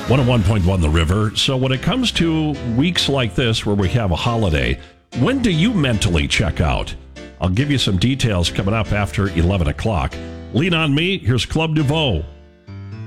101.1 The River. So when it comes to weeks like this where we have a holiday, when do you mentally check out? I'll give you some details coming up after 11 o'clock. Lean on me. Here's Club Nouveau.